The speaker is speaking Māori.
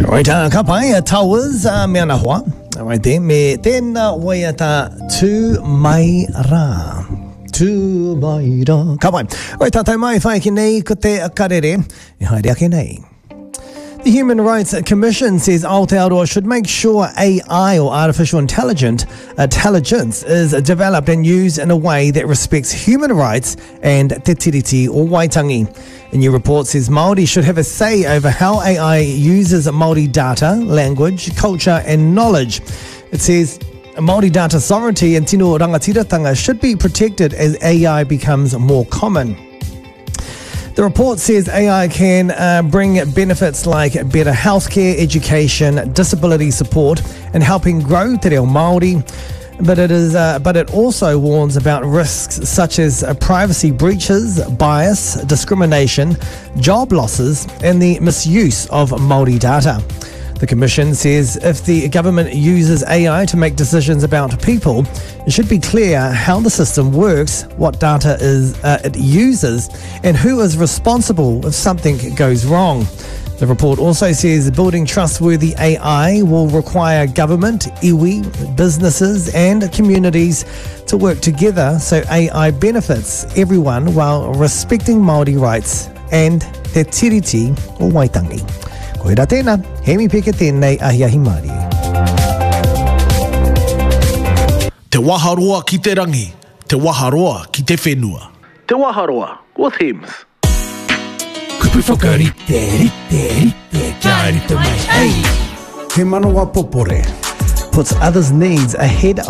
Right, ka pai towers me ana hoa. Right there, me tēnā waiata tū mai rā. Tū mai rā. Ka pai. Right, tātai mai whai ki nei ko te karere. E haere ake nei. The Human Rights Commission says Aotearoa should make sure AI or artificial intelligence is developed and used in a way that respects human rights and te tiriti or waitangi. A new report says Māori should have a say over how AI uses Māori data, language, culture and knowledge. It says Māori data sovereignty and tino rangatiratanga should be protected as AI becomes more common. The report says AI can bring benefits like better healthcare, education, disability support, and helping grow te reo Māori. But it also warns about risks such as privacy breaches, bias, discrimination, job losses, and the misuse of Māori data. The Commission says if the government uses AI to make decisions about people, it should be clear how the system works, what data it uses, and who is responsible if something goes wrong. The report also says building trustworthy AI will require government, iwi, businesses and communities to work together so AI benefits everyone while respecting Māori rights and te tiriti o waitangi. Koe rā tēnā, he mi peke tēnei ahiahi Māori. Te waharoa ki te rangi, te waharoa ki te whenua. Te waharoa with Hims. Kupu whakarite, kia rito mai. Hey! He manawa popore. Puts others' needs ahead